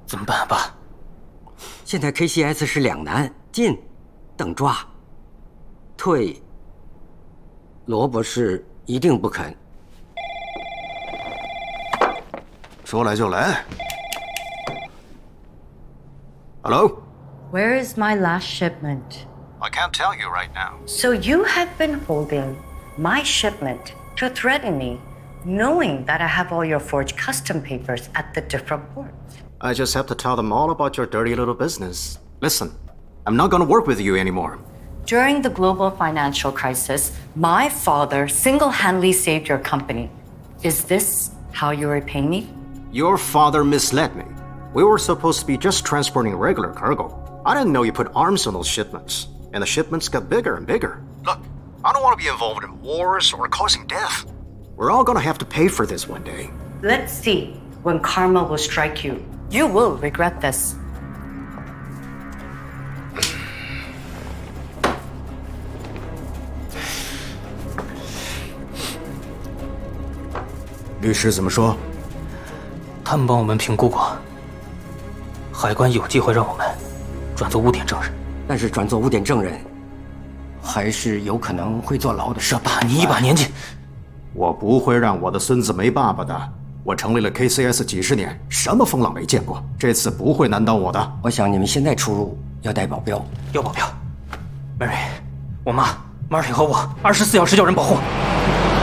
怎么办，爸？ 现在 KCS 是两难：进，等抓；退，罗博士一定不肯。 说来就来。Hello? Where is my last shipment? I can't tell you right now. So you have been holding my shipment to threaten me, knowing that I have all your forged custom papers at the different ports. I just have to tell them all about your dirty little business. Listen, I'm not gonna work with you anymore. During the global financial crisis, my father single-handedly saved your company. Is this how you repay me? Your father misled me. We were supposed to be just transporting regular cargo. I didn't know you put arms on those shipments. And the shipments got bigger and bigger. Look, I don't want to be involved in wars or causing death. We're all gonna have to pay for this one day. Let's see when karma will strike you. You will regret this. 律师怎么说？ 他们帮我们评估过，海关有机会让我们转做污点证人。 但是转做污点证人，还是有可能会坐牢的。 这爸，你一把年纪， 我不会让我的孙子没爸爸的。我成立了 KCS 几十年，什么风浪没见过，这次不会难倒我的。 我想你们现在出入要带保镖。 要保镖。Mary，我妈、Martin 和我24小时叫人保护。